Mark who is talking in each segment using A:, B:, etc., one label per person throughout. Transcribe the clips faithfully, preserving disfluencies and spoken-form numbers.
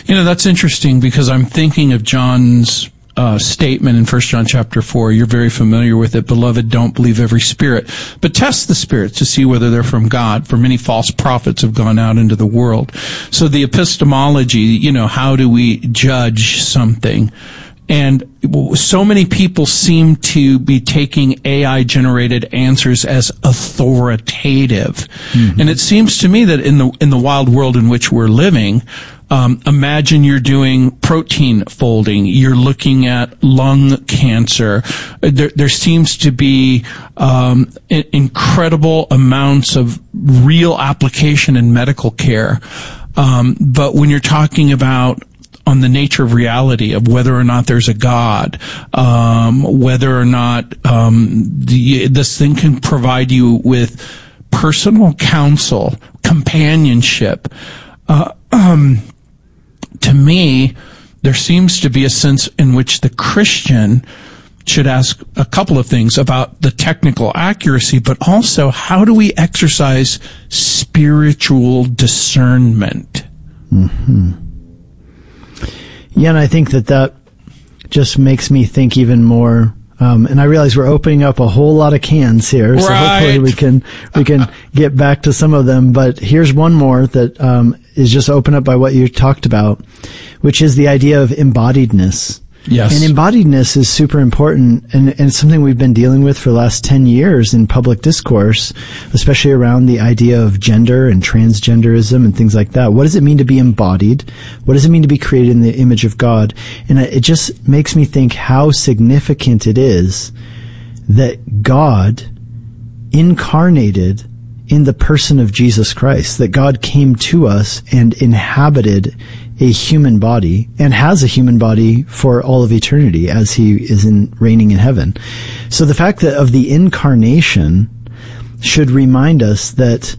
A: You know, that's interesting because I'm thinking of John's uh, statement in First John chapter four. You're very familiar with it. Beloved, don't believe every spirit, but test the spirits to see whether they're from God. For many false prophets have gone out into the world. So the epistemology, you know, how do we judge something? And so many people seem to be taking A I-generated answers as authoritative. Mm-hmm. And it seems to me that in the in the wild world in which we're living, um, imagine you're doing protein folding, you're looking at lung cancer. There, there seems to be um, incredible amounts of real application in medical care. Um, but when you're talking about on the nature of reality, of whether or not there's a God, um, whether or not um, the, this thing can provide you with personal counsel, companionship. Uh, um, to me, there seems to be a sense in which the Christian should ask a couple of things about the technical accuracy, but also how do we exercise spiritual discernment?
B: Mm-hmm. Yeah, and I think that that just makes me think even more. Um, and I realize we're opening up a whole lot of cans here, so
A: right.
B: hopefully we can we can get back to some of them. But here's one more that um, is just opened up by what you talked about, which is the idea of embodiedness.
A: Yes.
B: And embodiedness is super important, and, and it's something we've been dealing with for the last ten years in public discourse, especially around the idea of gender and transgenderism and things like that. What does it mean to be embodied? What does it mean to be created in the image of God? And it just makes me think how significant it is that God incarnated in the person of Jesus Christ, that God came to us and inhabited a human body and has a human body for all of eternity as he is in reigning in heaven. So the fact that of the incarnation should remind us that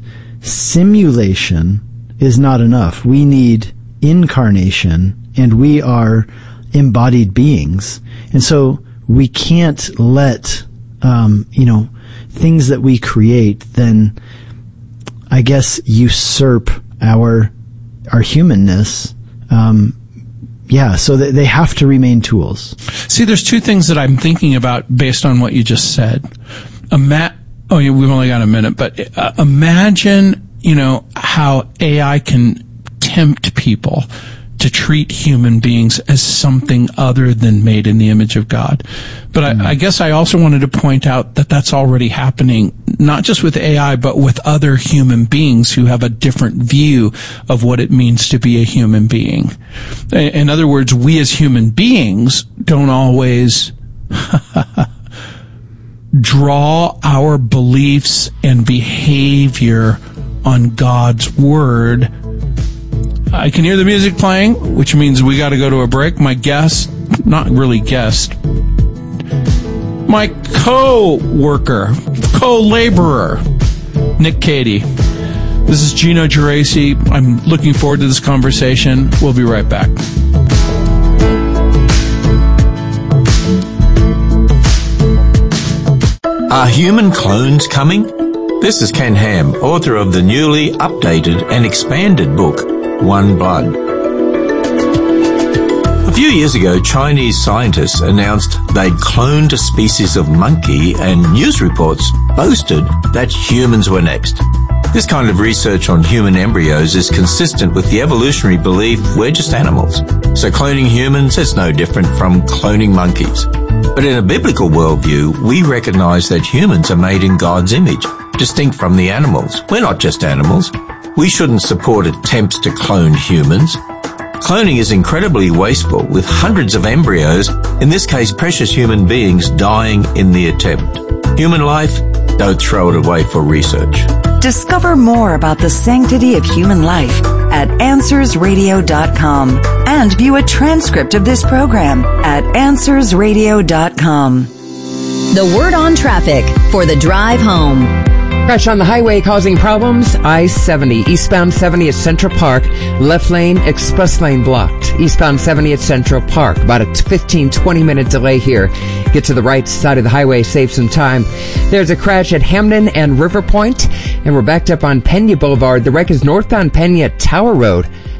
B: simulation is not enough. We need incarnation, and we are embodied beings. And so we can't let, um, you know, things that we create then, I guess, usurp our, our humanness. Um, yeah, so they, they have to remain tools.
A: See, there's two things that I'm thinking about based on what you just said. Ima- oh, yeah, we've only got a minute, but uh, imagine, you know, how A I can tempt people to treat human beings as something other than made in the image of God. But mm-hmm. I, I guess I also wanted to point out that that's already happening, not just with A I, but with other human beings who have a different view of what it means to be a human being. In other words, we as human beings don't always draw our beliefs and behavior on God's Word. I can hear the music playing, which means we got to go to a break. My guest, not really guest, my co-worker, co-laborer, Nick Cady. This is Gino Geraci. I'm looking forward to this conversation. We'll be right back.
C: Are human clones coming? This is Ken Ham, author of the newly updated and expanded book, One Blood. A few years ago, Chinese scientists announced they'd cloned a species of monkey, and news reports boasted that humans were next. This kind of research on human embryos is consistent with the evolutionary belief we're just animals. So cloning humans is no different from cloning monkeys. But in a biblical worldview, we recognize that humans are made in God's image, distinct from the animals. We're not just animals. We shouldn't support attempts to clone humans. Cloning is incredibly wasteful, with hundreds of embryos, in this case precious human beings, dying in the attempt. Human life, don't throw it away for research.
D: Discover more about the sanctity of human life at answers radio dot com and view a transcript of this program at answers radio dot com.
E: The word on traffic for the drive home.
F: Crash on the highway causing problems. I seventy, eastbound seventy at Central Park. Left lane, express lane blocked. Eastbound seventy at Central Park. About a fifteen, twenty minute delay here. Get to the right side of the highway, save some time. There's a crash at Hamden and River Point. And we're backed up on Pena Boulevard. The wreck is northbound Pena at Tower Road.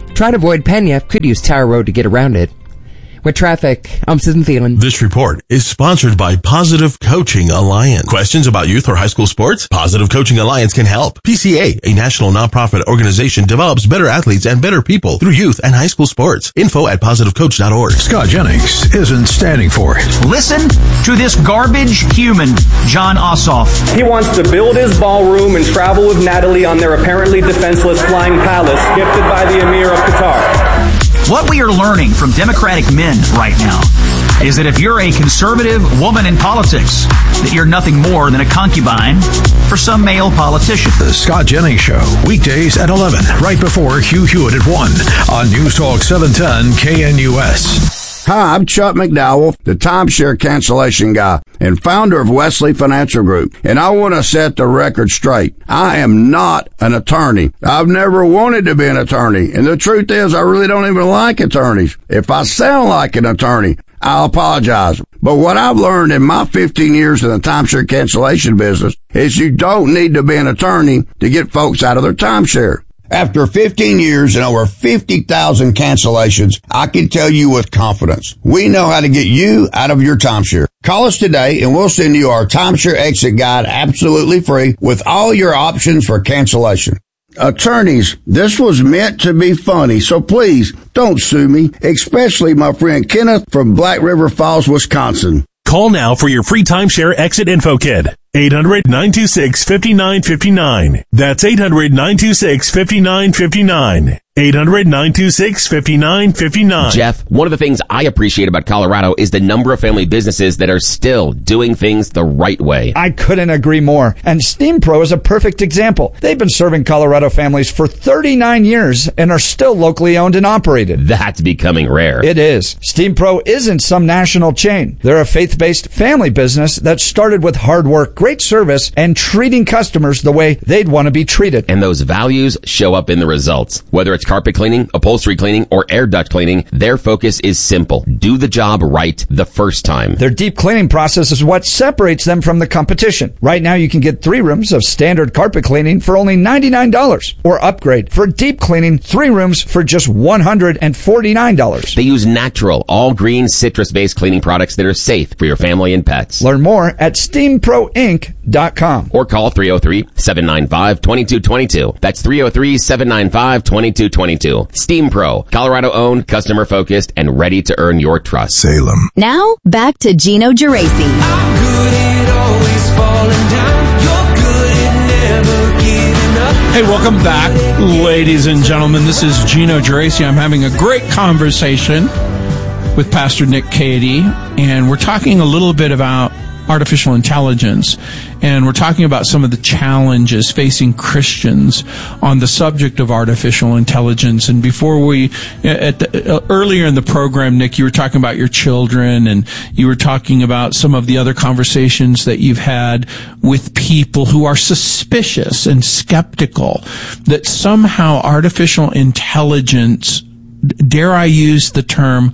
F: Try to avoid Pena. Could use Tower Road to get around it. With traffic, I'm Susan Thielen.
G: This report is sponsored by Positive Coaching Alliance. Questions about youth or high school sports? Positive Coaching Alliance can help. P C A, a national nonprofit organization, develops better athletes and better people through youth and high school sports. Info at positive coach dot org.
H: Scott Jennings isn't standing for it.
I: Listen to this garbage human, John Ossoff.
J: He wants to build his ballroom and travel with Natalie on their apparently defenseless flying palace gifted by the Emir of Qatar.
I: What we are learning from Democratic men right now is that if you're a conservative woman in politics, that you're nothing more than a concubine for some male politician.
H: The Scott Jennings Show, weekdays at eleven, right before Hugh Hewitt at one on News Talk seven ten K N U S.
K: Hi, I'm Chuck McDowell, the timeshare cancellation guy and founder of Wesley Financial Group, and I want to set the record straight. I am not an attorney. I've never wanted to be an attorney, and the truth is I really don't even like attorneys. If I sound like an attorney, I'll apologize. But what I've learned in my fifteen years in the timeshare cancellation business is you don't need to be an attorney to get folks out of their timeshare. After fifteen years and over fifty thousand cancellations, I can tell you with confidence, we know how to get you out of your timeshare. Call us today and we'll send you our timeshare exit guide absolutely free with all your options for cancellation. Attorneys, this was meant to be funny, so please don't sue me, especially my friend Kenneth from Black River Falls, Wisconsin.
L: Call now for your free timeshare exit info kit. eight hundred, nine two six, five nine five nine. That's eight hundred, nine two six, five nine five nine. eight hundred, nine two six, five nine five nine.
M: Jeff, one of the things I appreciate about Colorado is the number of family businesses that are still doing things the right way.
N: I couldn't agree more. And Steam Pro is a perfect example. They've been serving Colorado families for thirty-nine years and are still locally owned and operated.
M: That's becoming rare.
N: It is. Steam Pro isn't some national chain. They're a faith-based family business that started with hard work, great service, and treating customers the way they'd want to be treated.
M: And those values show up in the results. Whether it's carpet cleaning, upholstery cleaning, or air duct cleaning, their focus is simple. Do the job right the first time.
N: Their deep cleaning process is what separates them from the competition. Right now, you can get three rooms of standard carpet cleaning for only ninety-nine dollars, or upgrade for deep cleaning three rooms for just one hundred forty-nine dollars.
M: They use natural, all-green, citrus-based cleaning products that are safe for your family and pets.
N: Learn more at steam pro inc dot com.
M: Or call three oh three, seven nine five, two two two two. That's three oh three, seven nine five, two two two two. Steam Pro, Colorado owned, customer focused, and ready to earn your trust.
H: Salem.
E: Now, back to Gino Geraci.
O: I'm good at always falling down. You're good at never giving up.
A: Hey, welcome back, ladies and gentlemen. This is Gino Geraci. I'm having a great conversation with Pastor Nick Cady, and we're talking a little bit about artificial intelligence, and we're talking about some of the challenges facing Christians on the subject of artificial intelligence. And before we, at the, uh, earlier in the program, Nick, you were talking about your children, and you were talking about some of the other conversations that you've had with people who are suspicious and skeptical that somehow artificial intelligence, dare I use the term,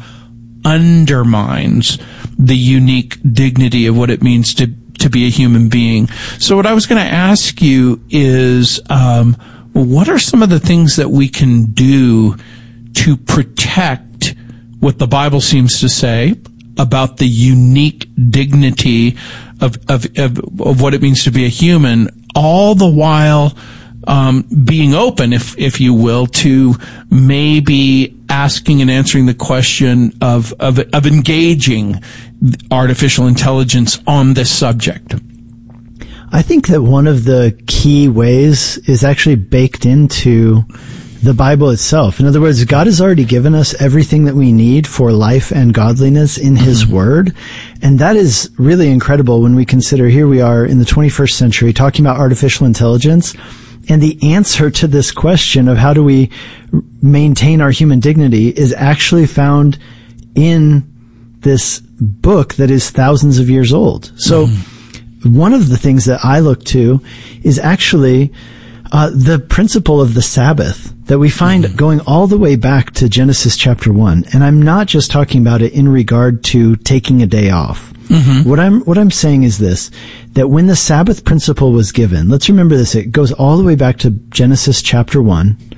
A: undermines the unique dignity of what it means to to be a human being. So what I was going to ask you is, um, what are some of the things that we can do to protect what the Bible seems to say about the unique dignity of of of, of what it means to be a human, all the while Um, being open, if if you will, to maybe asking and answering the question of of, of engaging artificial intelligence on this subject?
B: I think that one of the key ways is actually baked into the Bible itself. In other words, God has already given us everything that we need for life and godliness in His mm-hmm. Word. And that is really incredible when we consider here we are in the twenty-first century talking about artificial intelligence. And the answer to this question of how do we maintain our human dignity is actually found in this book that is thousands of years old. So mm. one of the things that I look to is actually uh, the principle of the Sabbath that we find mm. going all the way back to Genesis chapter one. And I'm not just talking about it in regard to taking a day off. Mm-hmm. What I'm, what I'm saying is this, that when the Sabbath principle was given, let's remember this, it goes all the way back to Genesis chapter one,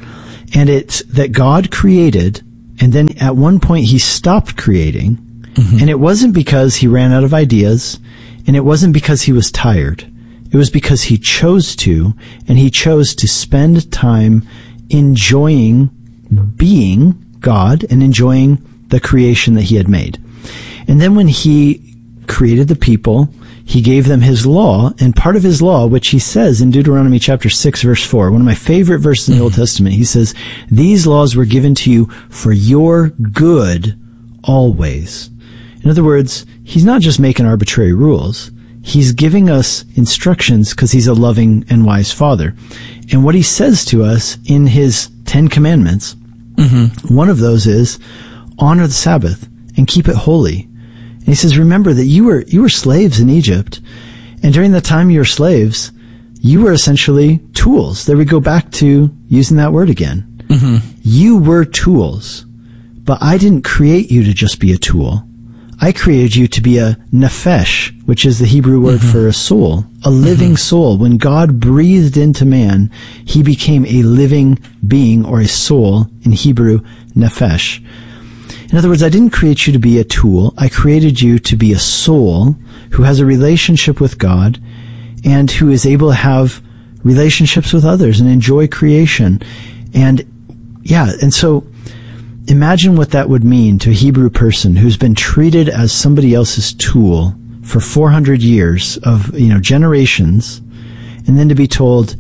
B: And it's that God created, and then at one point he stopped creating, mm-hmm. and it wasn't because he ran out of ideas, and it wasn't because he was tired. It was because he chose to, and he chose to spend time enjoying being God and enjoying the creation that he had made. And then when he created the people, he gave them his law, and part of his law, which he says in Deuteronomy chapter six, verse four, one of my favorite verses in the Old Testament, he says, "These laws were given to you for your good always." In other words, he's not just making arbitrary rules. He's giving us instructions because he's a loving and wise father. And what he says to us in his Ten Commandments, mm-hmm. one of those is, honor the Sabbath and keep it holy. And he says, remember that you were, you were slaves in Egypt. And during the time you were slaves, you were essentially tools. There we go back to using that word again. Mm-hmm. You were tools, but I didn't create you to just be a tool. I created you to be a nephesh, which is the Hebrew word mm-hmm. for a soul, a living mm-hmm. soul. When God breathed into man, he became a living being, or a soul, in Hebrew, nephesh. In other words, I didn't create you to be a tool. I created you to be a soul who has a relationship with God and who is able to have relationships with others and enjoy creation. And yeah, and so imagine what that would mean to a Hebrew person who's been treated as somebody else's tool for four hundred years of, you know, generations, and then to be told,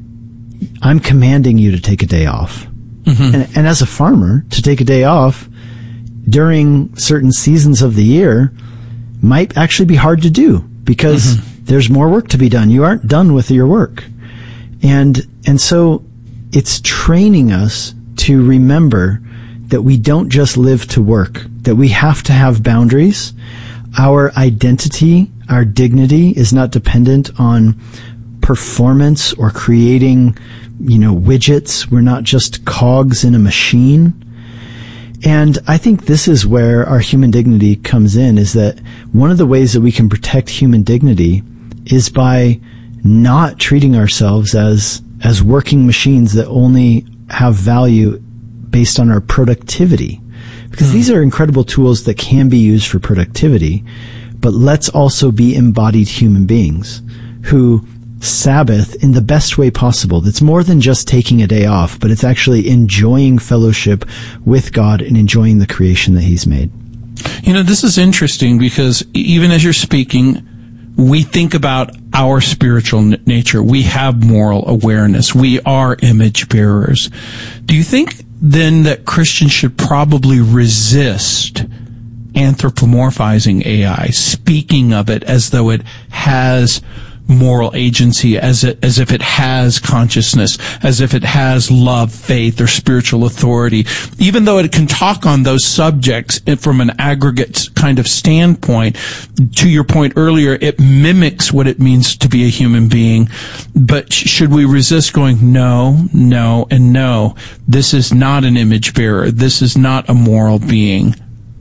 B: I'm commanding you to take a day off. Mm-hmm. And, and as a farmer, to take a day off during certain seasons of the year might actually be hard to do because mm-hmm. there's more work to be done. You aren't done with your work. And, and so it's training us to remember that we don't just live to work, that we have to have boundaries. Our identity, our dignity is not dependent on performance or creating, you know, widgets. We're not just cogs in a machine. And I think this is where our human dignity comes in, is that one of the ways that we can protect human dignity is by not treating ourselves as, as working machines that only have value based on our productivity. Because mm. these are incredible tools that can be used for productivity, but let's also be embodied human beings who Sabbath in the best way possible. That's more than just taking a day off, but it's actually enjoying fellowship with God and enjoying the creation that he's made.
A: You know, this is interesting because even as you're speaking, we think about our spiritual n- nature. We have moral awareness. We are image bearers. Do you think then that Christians should probably resist anthropomorphizing A I, speaking of it as though it has moral agency, as it, as if it has consciousness, as if it has love, faith, or spiritual authority, even though it can talk on those subjects from an aggregate kind of standpoint? To your point earlier, it mimics what it means to be a human being. But should we resist going, no, no, and no? This is not an image bearer. This is not a moral being.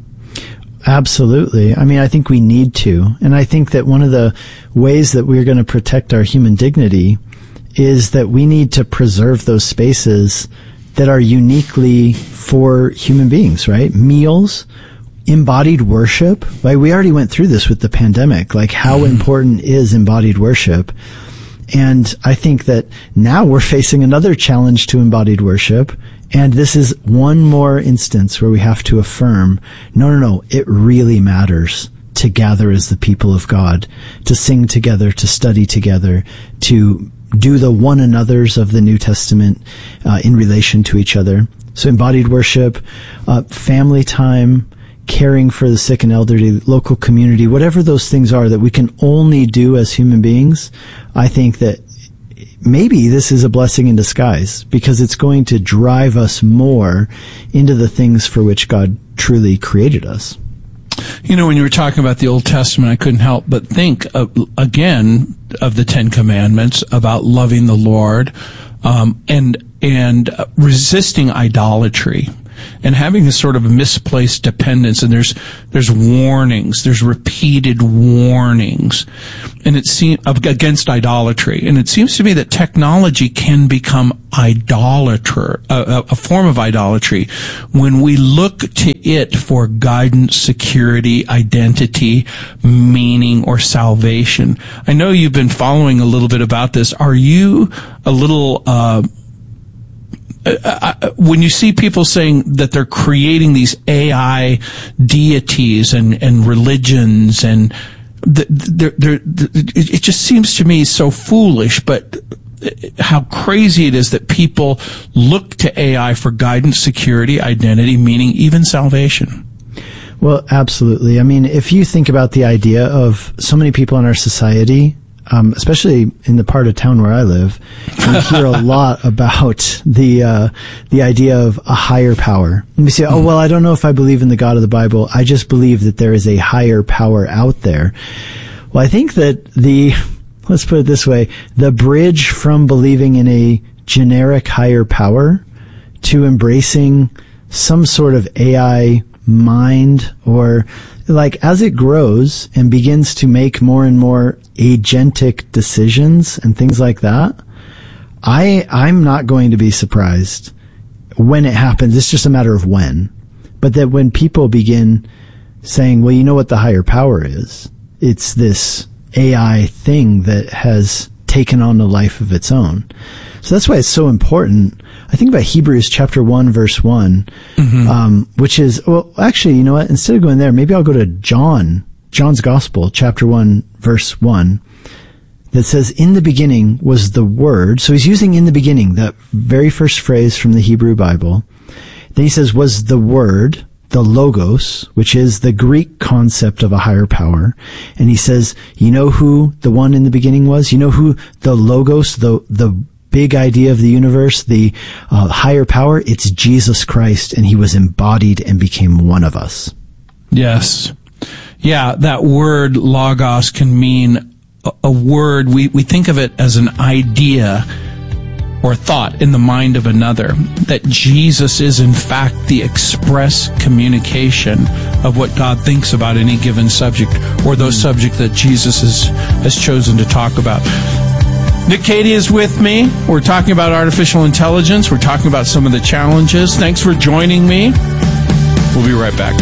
B: Absolutely. I mean, I think we need to. And I think that one of the ways that we're going to protect our human dignity is that we need to preserve those spaces that are uniquely for human beings, right? Meals, embodied worship. Like, we already went through this with the pandemic, like how mm-hmm. important is embodied worship. And I think that now we're facing another challenge to embodied worship. And this is one more instance where we have to affirm, no, no, no, it really matters to gather as the people of God, to sing together, to study together, to do the one another's of the New Testament uh, in relation to each other. So embodied worship, uh, family time, caring for the sick and elderly, local community, whatever those things are that we can only do as human beings, I think that maybe this is a blessing in disguise, because it's going to drive us more into the things for which God truly created us.
A: You know, when you were talking about the Old Testament, I couldn't help but think of, again of the Ten Commandments about loving the Lord um, and and resisting idolatry. and having this sort of misplaced dependence. And there's there's warnings, there's repeated warnings, and it seems against idolatry. And it seems to me that technology can become idolatry, a, a form of idolatry, when we look to it for guidance, security, identity, meaning, or salvation. I know you've been following a little bit about this. Are you a little uh Uh, when you see people saying that they're creating these A I deities and, and religions, and they're, they're, it just seems to me so foolish, but how crazy it is that people look to A I for guidance, security, identity, meaning, even salvation.
B: Well, absolutely. I mean, if you think about the idea of so many people in our society, Um, especially in the part of town where I live, you hear a lot about the uh, the idea of a higher power. And we say, oh, well, I don't know if I believe in the God of the Bible. I just believe that there is a higher power out there. Well, I think that the, let's put it this way, the bridge from believing in a generic higher power to embracing some sort of A I mind, or like as it grows and begins to make more and more agentic decisions and things like that, I, I'm not going to be surprised when it happens. It's just a matter of when. But that when people begin saying, well, you know what the higher power is? It's this A I thing that has taken on a life of its own. So that's why it's so important. I think about Hebrews chapter one, verse one, mm-hmm. um, which is, well, actually, you know what? Instead of going there, maybe I'll go to John, John's Gospel, chapter one, verse one, that says, in the beginning was the Word. So he's using in the beginning, that very first phrase from the Hebrew Bible. Then he says, was the Word, the Logos, which is the Greek concept of a higher power. And he says, you know who the one in the beginning was? You know who the Logos, the, the big idea of the universe, the uh, higher power? It's Jesus Christ, and he was embodied and became one of us.
A: Yes. Yeah, that word logos can mean a, a word. We, we think of it as an idea or thought in the mind of another. That Jesus is in fact the express communication of what God thinks about any given subject, or those subject that Jesus has, has chosen to talk about. Nick Cady is with me. We're talking about artificial intelligence. We're talking about some of the challenges. Thanks for joining me. We'll be right back.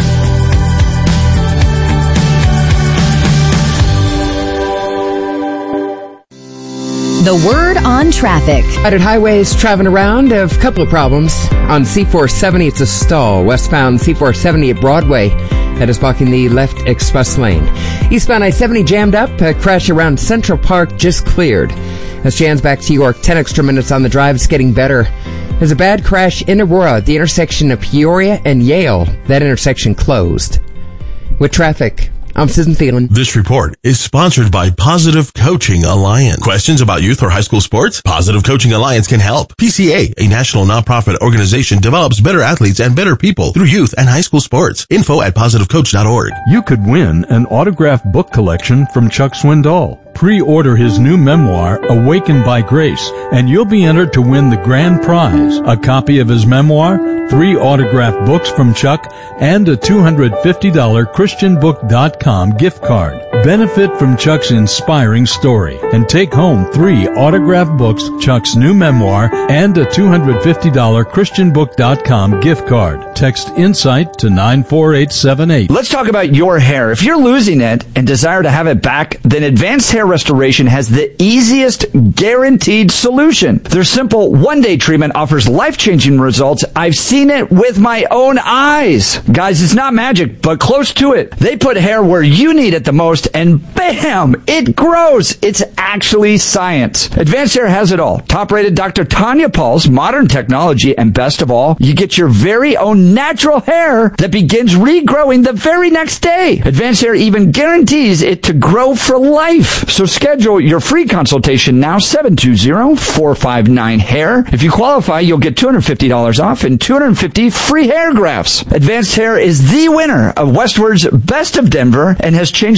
E: The Word on Traffic.
F: Out at highways traveling around, a couple of problems. On C four seventy, it's a stall. Westbound C four seventy at Broadway. That is blocking the left express lane. Eastbound I seventy jammed up. A crash around Central Park just cleared. As Jan's back to York, ten extra minutes on the drive. It's getting better. There's a bad crash in Aurora at the intersection of Peoria and Yale. That intersection closed. With traffic, I'm Susan Thielen.
G: This report is sponsored by Positive Coaching Alliance. Questions about youth or high school sports? Positive Coaching Alliance can help. P C A, a national nonprofit organization, develops better athletes and better people through youth and high school sports. Info at positive coach dot org.
P: You could win an autographed book collection from Chuck Swindoll. Pre-order his new memoir, Awakened by Grace, and you'll be entered to win the grand prize, a copy of his memoir, three autographed books from Chuck, and a two hundred fifty dollars Christian book dot com gift card. Benefit from Chuck's inspiring story and take home three autographed books, Chuck's new memoir, and a two hundred fifty dollars Christian book dot com gift card. Text INSIGHT to nine four eight seven eight.
N: Let's talk about your hair. If you're losing it and desire to have it back, then Advanced Hair Restoration has the easiest guaranteed solution. Their simple one-day treatment offers life-changing results. I've seen it with my own eyes. Guys, it's not magic, but close to it. They put hair where you need it the most, and bam, it grows. It's actually science. Advanced Hair has it all. Top-rated Doctor Tanya Paul's modern technology, and best of all, you get your very own natural hair that begins regrowing the very next day. Advanced Hair even guarantees it to grow for life. So schedule your free consultation now, seven two zero, four five nine, hair. If you qualify, you'll get two hundred fifty dollars off and two hundred fifty free hair grafts. Advanced Hair is the winner of Westward's Best of Denver and has changed the lives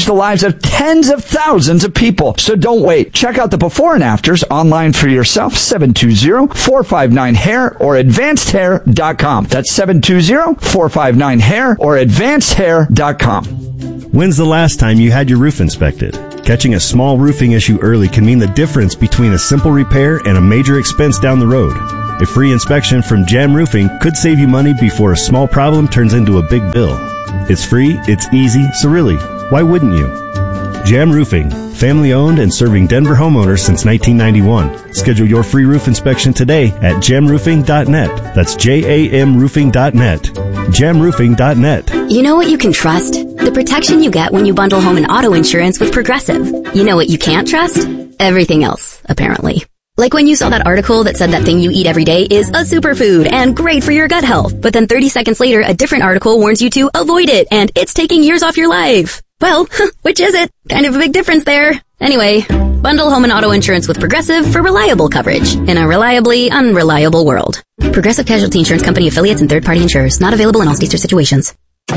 N: of tens of thousands of people. So don't wait. Check out the before and afters online for yourself, seven two zero, four five nine, hair or advanced hair dot com. That's seven two zero, four five nine, hair or advanced hair dot com.
Q: When's the last time you had your roof inspected? Catching a small roofing issue early can mean the difference between a simple repair and a major expense down the road. A free inspection from Jam Roofing could save you money before a small problem turns into a big bill. It's free, it's easy, so really, why wouldn't you? Jam Roofing, family owned and serving Denver homeowners since nineteen ninety-one. Schedule your free roof inspection today at jam roofing dot net. That's J A M roofing dot net. jam roofing dot net.
R: You know what you can trust? The protection you get when you bundle home and auto insurance with Progressive. You know what you can't trust? Everything else, apparently. Like when you saw that article that said that thing you eat every day is a superfood and great for your gut health, but then thirty seconds later, a different article warns you to avoid it and it's taking years off your life. Well, which is it? Kind of a big difference there. Anyway, bundle home and auto insurance with Progressive for reliable coverage in a reliably unreliable world. Progressive Casualty Insurance Company affiliates and third-party insurers. Not available in all states or situations.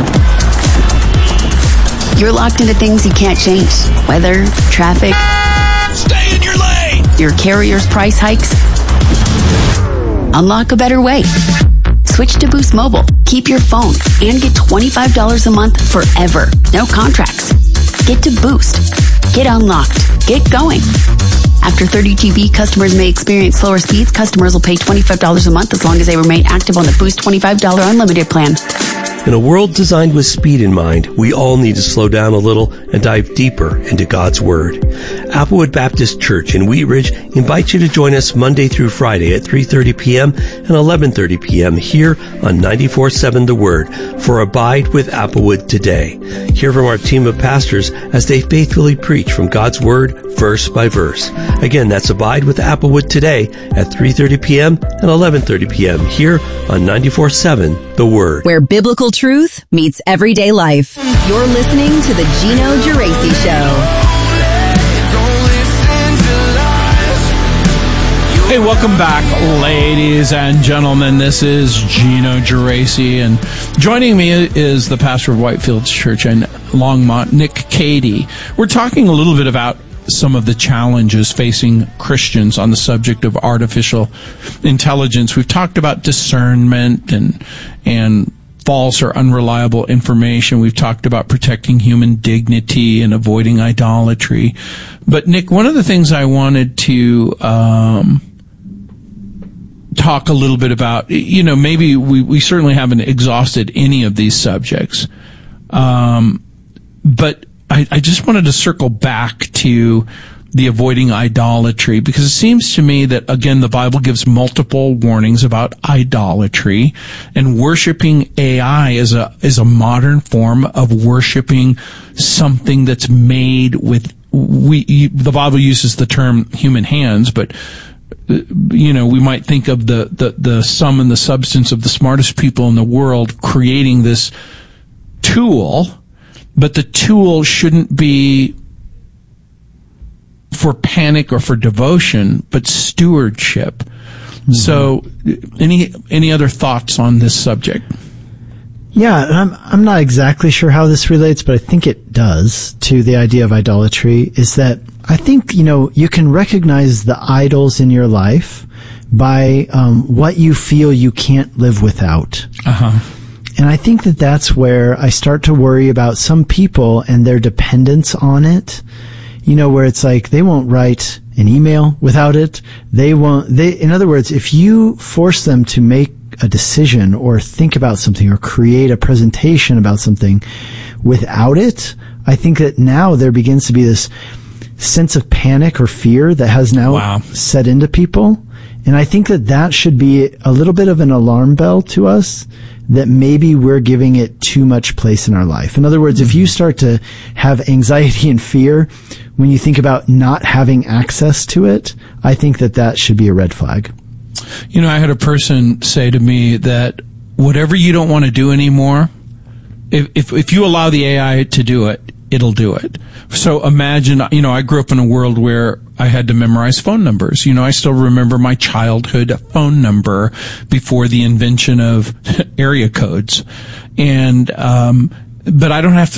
S: You're locked into things you can't change. Weather, traffic.
O: Stay in your lane!
S: Your carrier's price hikes. Unlock a better way. Switch to Boost Mobile. Keep your phone and get twenty-five dollars a month forever. No contracts. Get to Boost. Get unlocked. Get going. After thirty G B, customers may experience slower speeds. Customers will pay twenty-five dollars a month as long as they remain active on the Boost twenty-five dollars unlimited plan.
T: In a world designed with speed in mind, we all need to slow down a little and dive deeper into God's Word. Applewood Baptist Church in Wheat Ridge invites you to join us Monday through Friday at three thirty p.m. and eleven thirty p.m. here on ninety-four point seven The Word for Abide with Applewood Today. Hear from our team of pastors as they faithfully preach from God's Word verse by verse. Again, that's Abide with Applewood Today at three thirty p.m. and eleven thirty p.m. here on ninety-four point seven The Word.
E: Where biblical truth meets everyday life. You're listening to the Gino Geraci Show.
A: Hey, welcome back, ladies and gentlemen. This is Gino Geraci, and joining me is the pastor of Whitefields Church in Longmont, Nick Cady. We're talking a little bit about some of the challenges facing Christians on the subject of artificial intelligence. We've talked about discernment and and false or unreliable information. We've talked about protecting human dignity and avoiding idolatry. But Nick, one of the things I wanted to um, talk a little bit about, you know, maybe we, we certainly haven't exhausted any of these subjects, um, but I, I just wanted to circle back to the avoiding idolatry, because it seems to me that, again, the Bible gives multiple warnings about idolatry, and worshiping A I is a is a modern form of worshiping something that's made with, we the Bible uses the term human hands, but you know, we might think of the, the, the sum and the substance of the smartest people in the world creating this tool, but the tool shouldn't be for panic or for devotion, but stewardship. Mm-hmm. So, any any other thoughts on this subject?
B: Yeah, I'm I'm not exactly sure how this relates, but I think it does to the idea of idolatry. Is that I think, you know, you can recognize the idols in your life by um, what you feel you can't live without.
A: Uh-huh.
B: And I think that that's where I start to worry about some people and their dependence on it. You know, where it's like they won't write an email without it. They won't, they, in other words, if you force them to make a decision or think about something or create a presentation about something without it, I think that now there begins to be this sense of panic or fear that has now
A: wow.
B: set into people. And I think that that should be a little bit of an alarm bell to us that maybe we're giving it too much place in our life. In other words, if you start to have anxiety and fear when you think about not having access to it, I think that that should be a red flag.
A: You know, I had a person say to me that whatever you don't want to do anymore, if, if, if you allow the A I to do it, it'll do it. So imagine, you know, I grew up in a world where I had to memorize phone numbers. You know, I still remember my childhood phone number before the invention of area codes. And, um, but I don't have to, I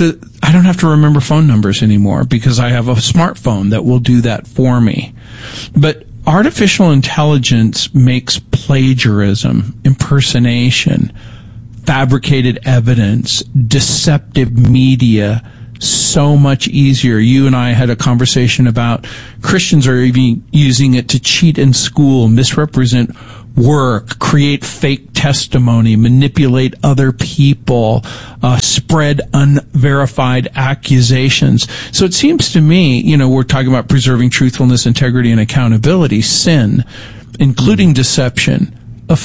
A: I don't have to remember phone numbers anymore because I have a smartphone that will do that for me. But artificial intelligence makes plagiarism, impersonation, fabricated evidence, deceptive media so much easier. You and I had a conversation about Christians are even using it to cheat in school, misrepresent work, create fake testimony, manipulate other people, uh, spread unverified accusations. So it seems to me, you know, we're talking about preserving truthfulness, integrity, and accountability. Sin, including deception,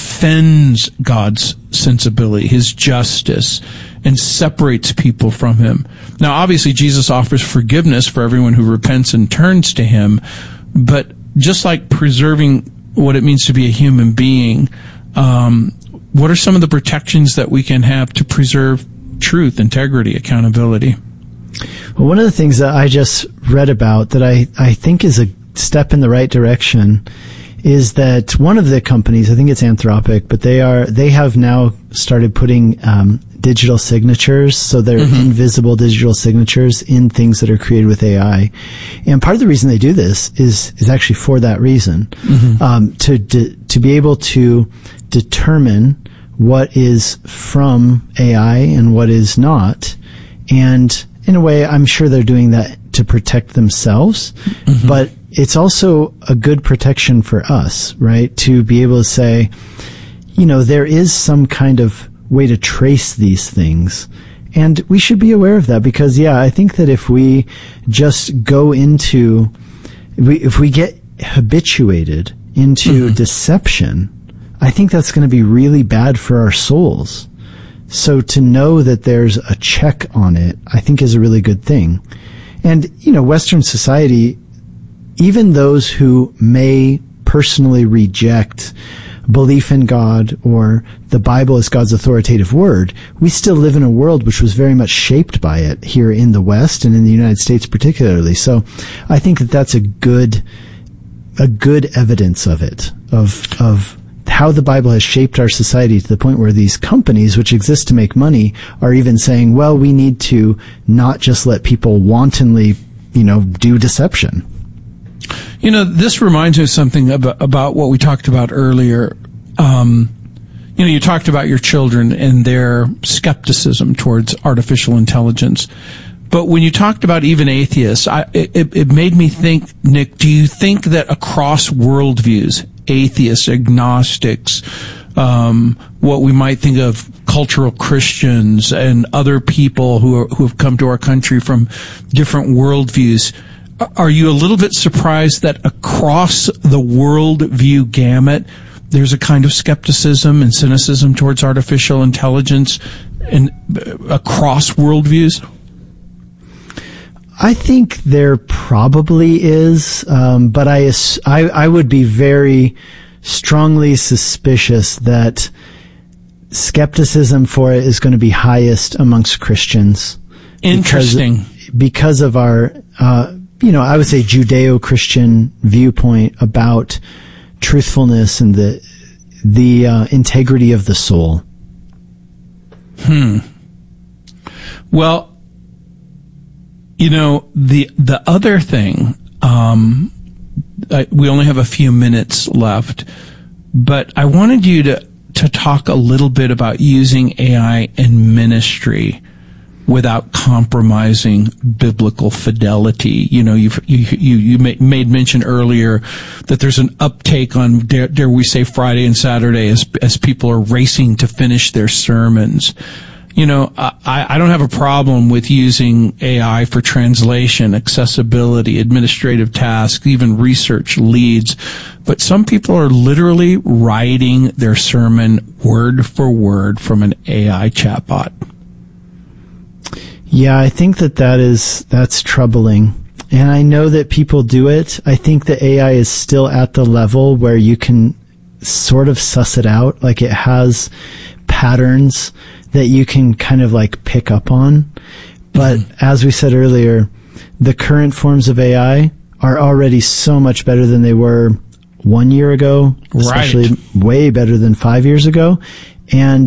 A: offends God's sensibility, his justice, and separates people from him. Now, obviously, Jesus offers forgiveness for everyone who repents and turns to him, but just like preserving what it means to be a human being, um, what are some of the protections that we can have to preserve truth, integrity, accountability?
B: Well, one of the things that I just read about that I, I think is a step in the right direction is that one of the companies, I think it's Anthropic, but they are, they have now started putting, um, digital signatures. So they're mm-hmm. invisible digital signatures in things that are created with A I. And part of the reason they do this is, is actually for that reason, mm-hmm. um, to, de- to be able to determine what is from A I and what is not. And in a way, I'm sure they're doing that to protect themselves, mm-hmm. but it's also a good protection for us, right? To be able to say, you know, there is some kind of way to trace these things. And we should be aware of that because, yeah, I think that if we just go into, we, if we get habituated into mm-hmm. deception, I think that's going to be really bad for our souls. So to know that there's a check on it, I think is a really good thing. And, you know, Western society, even those who may personally reject belief in God or the Bible as God's authoritative word, we still live in a world which was very much shaped by it here in the West and in the United States particularly. So I think that that's a good, a good evidence of it, of, of how the Bible has shaped our society to the point where these companies, which exist to make money, are even saying, well, we need to not just let people wantonly, you know, do deception.
A: You know, this reminds me of something about, about what we talked about earlier. Um, you know, you talked about your children and their skepticism towards artificial intelligence. But when you talked about even atheists, I, it, it made me think, Nick, do you think that across worldviews, atheists, agnostics, um, what we might think of cultural Christians and other people who are, who have come to our country from different worldviews, are you a little bit surprised that across the worldview gamut, there's a kind of skepticism and cynicism towards artificial intelligence and across worldviews?
B: I think there probably is, um, but I, I I would be very strongly suspicious that skepticism for it is going to be highest amongst Christians.
A: Interesting.
B: Because, because of our, uh, you know, I would say Judeo-Christian viewpoint about truthfulness and the the uh, integrity of the soul.
A: Hmm. Well, you know, the the other thing, um, I, we only have a few minutes left, but I wanted you to, to talk a little bit about using A I in ministry without compromising biblical fidelity. You know, you've, you you you made mention earlier that there's an uptake on, dare, dare we say, Friday and Saturday as as people are racing to finish their sermons. You know, I, I don't have a problem with using A I for translation, accessibility, administrative tasks, even research leads. But some people are literally writing their sermon word for word from an A I chatbot.
B: Yeah, I think that that is, that's troubling. And I know that people do it. I think that A I is still at the level where you can sort of suss it out. Like it has patterns that you can kind of like pick up on. But mm-hmm. as we said earlier, the current forms of A I are already so much better than they were one year ago, especially
A: right.
B: way better than five years ago. And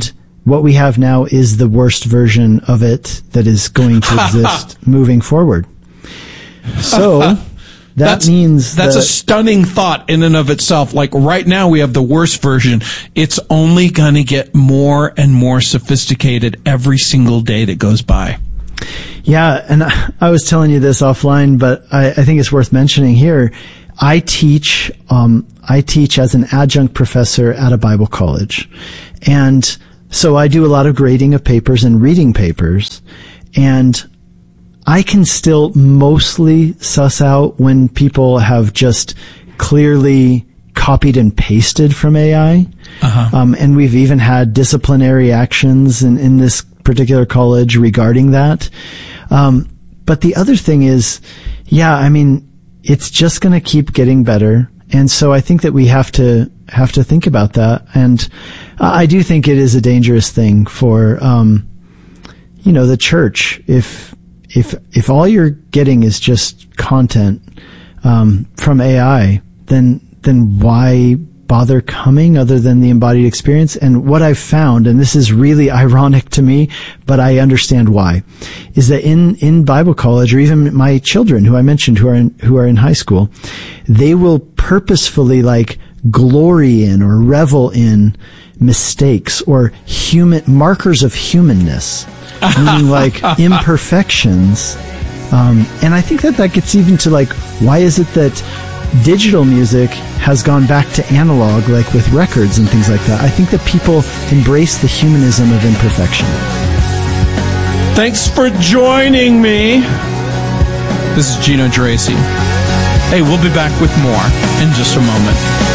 B: what we have now is the worst version of it that is going to exist moving forward. So that
A: that's,
B: means
A: that's
B: that,
A: a stunning thought in and of itself. Like right now we have the worst version. It's only going to get more and more sophisticated every single day that goes by.
B: Yeah, and I was telling you this offline, but I, I think it's worth mentioning here. I teach, um, I teach as an adjunct professor at a Bible college. And so I do a lot of grading of papers and reading papers. And I can still mostly suss out when people have just clearly copied and pasted from A I. Uh-huh. Um, and we've even had disciplinary actions in, in this particular college regarding that. Um, but the other thing is, yeah, I mean, it's just going to keep getting better. And so I think that we have to, have to think about that. And I do think it is a dangerous thing for, um, you know, the church. If, if, if all you're getting is just content, um, from A I, then, then why bother coming other than the embodied experience? And what I've found, and this is really ironic to me, but I understand why, is that in, in Bible college, or even my children who I mentioned who are in, who are in high school, they will purposefully like glory in or revel in mistakes or human markers of humanness, meaning like imperfections. Um, and I think that that gets even to like, why is it that digital music has gone back to analog, like with records and things like that? I think that people embrace the humanism of imperfection.
A: Thanks for joining me. This is Gino Geraci. Hey, we'll be back with more in just a moment.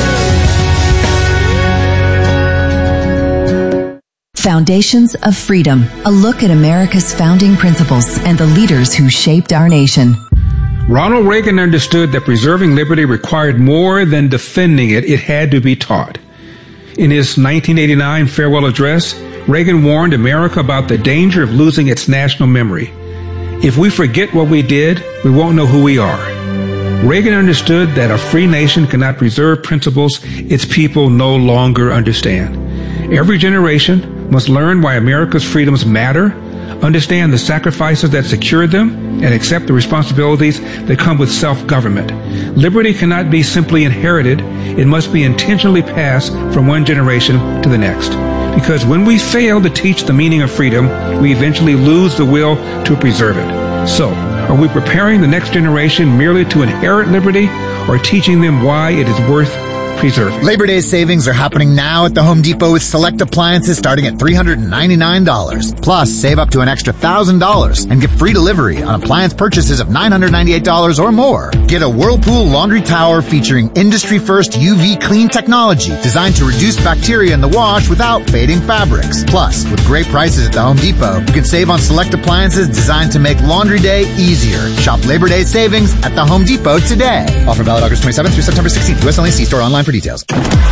D: Foundations of Freedom, a look at America's founding principles and the leaders who shaped our nation.
U: Ronald Reagan understood that preserving liberty required more than defending it. It had to be taught. In his nineteen eighty-nine farewell address, Reagan warned America about the danger of losing its national memory. If we forget what we did, we won't know who we are. Reagan understood that a free nation cannot preserve principles its people no longer understand. Every generation must learn why America's freedoms matter, understand the sacrifices that secured them, and accept the responsibilities that come with self-government. Liberty cannot be simply inherited. It must be intentionally passed from one generation to the next. Because when we fail to teach the meaning of freedom, we eventually lose the will to preserve it. So, are we preparing the next generation merely to inherit liberty, or teaching them why it is worth preserving?
V: Labor Day savings are happening now at the Home Depot with select appliances starting at three hundred ninety-nine dollars. Plus, save up to an extra one thousand dollars and get free delivery on appliance purchases of nine hundred ninety-eight dollars or more. Get a Whirlpool laundry tower featuring industry-first U V clean technology designed to reduce bacteria in the wash without fading fabrics. Plus, with great prices at the Home Depot, you can save on select appliances designed to make laundry day easier. Shop Labor Day savings at the Home Depot today. Offer valid August twenty-seventh through September sixteenth. U S only. See store online for details.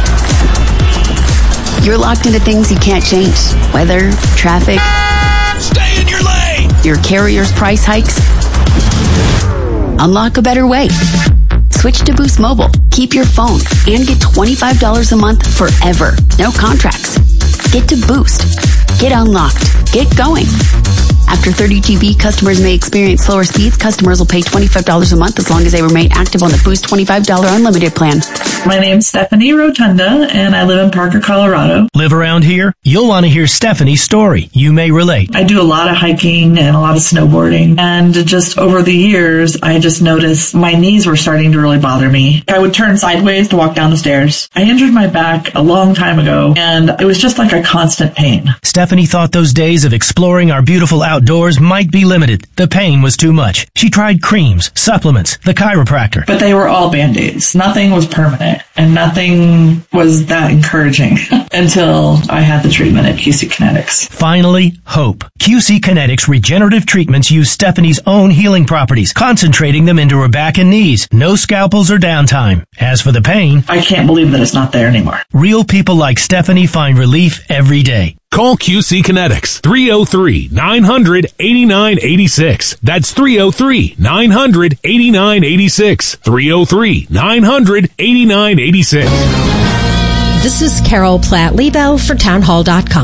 S: You're locked into things you can't change. Weather, traffic.
A: Stay in your lane!
S: Your carrier's price hikes. Unlock a better way. Switch to Boost Mobile. Keep your phone and get twenty-five dollars a month forever. No contracts. Get to Boost. Get unlocked. Get going. After thirty gigabytes, customers may experience slower speeds. Customers will pay twenty-five dollars a month as long as they remain active on the Boost twenty-five dollars unlimited plan.
W: My name's Stephanie Rotunda, and I live in Parker, Colorado.
X: Live around here? You'll want to hear Stephanie's story. You may relate.
W: I do a lot of hiking and a lot of snowboarding, and just over the years, I just noticed my knees were starting to really bother me. I would turn sideways to walk down the stairs. I injured my back a long time ago, and it was just like a constant pain.
X: Stephanie thought those days of exploring our beautiful outdoors might be limited. The pain was too much. She tried creams, supplements, the chiropractor.
W: But they were all Band-Aids. Nothing was permanent, and nothing was that encouraging until I had the treatment at Q C Kinetics.
X: Finally, hope. Q C Kinetics regenerative treatments use Stephanie's own healing properties, concentrating them into her back and knees. No scalpels or downtime. As for the pain,
W: I can't believe that it's not there anymore.
X: Real people like Stephanie find relief every day.
L: Call Q C Kinetics, three oh three, nine hundred, eighty-nine eighty-six. That's three oh three, nine hundred, eighty-nine eighty-six. three oh three, nine hundred, eighty-nine eighty-six.
Y: This is Carol Platt-Lebo for townhall dot com.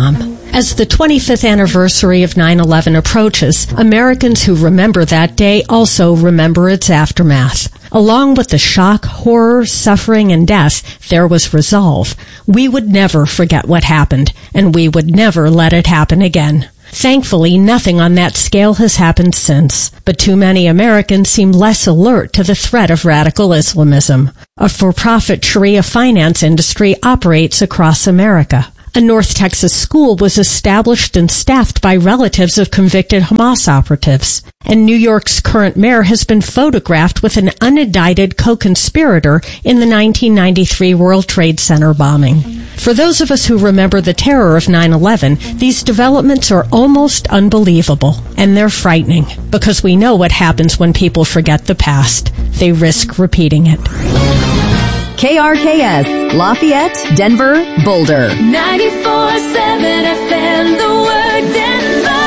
C: As the twenty-fifth anniversary of nine eleven approaches, Americans who remember that day also remember its aftermath. Along with the shock, horror, suffering, and death, there was resolve. We would never forget what happened, and we would never let it happen again. Thankfully, nothing on that scale has happened since, but too many Americans seem less alert to the threat of radical Islamism. A for-profit Sharia finance industry operates across America. A North Texas school was established and staffed by relatives of convicted Hamas operatives. And New York's current mayor has been photographed with an unindicted co-conspirator in the nineteen ninety-three World Trade Center bombing. For those of us who remember the terror of nine eleven, these developments are almost unbelievable. And they're frightening, because we know what happens when people forget the past. They risk repeating it.
E: K R K S, Lafayette, Denver, Boulder.
O: ninety-four seven F M, the word Denver.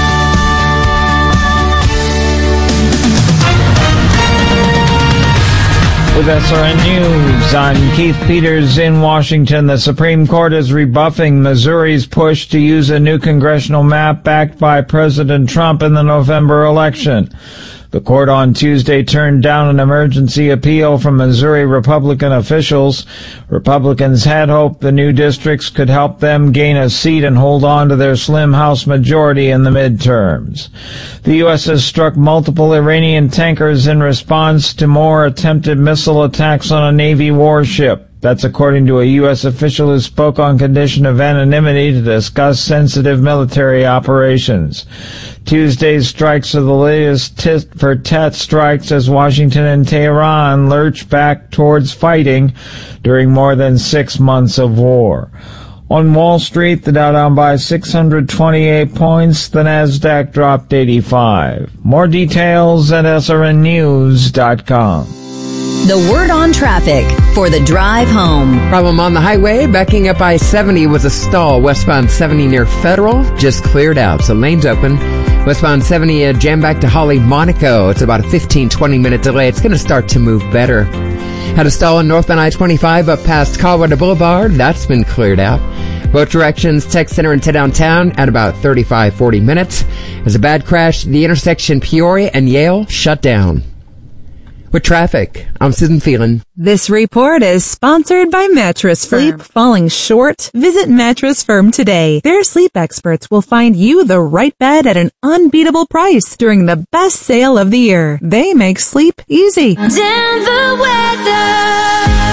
I: With S R N News, I'm Keith Peters in Washington. The Supreme Court is rebuffing Missouri's push to use a new congressional map backed by President Trump in the November election. The court on Tuesday turned down an emergency appeal from Missouri Republican officials. Republicans had hoped the new districts could help them gain a seat and hold on to their slim House majority in the midterms. The U S has struck multiple Iranian tankers in response to more attempted missile attacks on a Navy warship. That's according to a U S official who spoke on condition of anonymity to discuss sensitive military operations. Tuesday's strikes are the latest tit-for-tat strikes as Washington and Tehran lurch back towards fighting during more than six months of war. On Wall Street, the Dow down by six hundred twenty-eight points, the Nasdaq dropped eighty-five. More details at S R N news dot com.
E: The word on traffic for the drive home.
F: Problem on the highway, backing up I seventy was a stall. Westbound seventy near Federal, just cleared out, so lane's open. Westbound seventy, uh, jam back to Holly, Monaco. It's about a fifteen, twenty minute delay. It's going to start to move better. Had a stall on northbound I twenty-five up past Colorado Boulevard. That's been cleared out. Both directions, Tech Center and to downtown at about thirty-five, forty minutes. There's a bad crash at the intersection Peoria and Yale, shut down. With traffic, I'm Susan Phelan.
J: This report is sponsored by Mattress Firm. Sleep falling short? Visit Mattress Firm today. Their sleep experts will find you the right bed at an unbeatable price during the best sale of the year. They make sleep easy.
O: Denver weather.